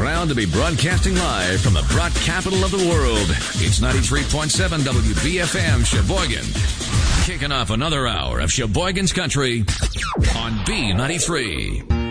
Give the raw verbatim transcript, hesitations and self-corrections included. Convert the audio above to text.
Proud to be broadcasting live from the broad capital of the world. It's ninety-three point seven W B F M Sheboygan. Kicking off another hour of Sheboygan's Country on B ninety-three.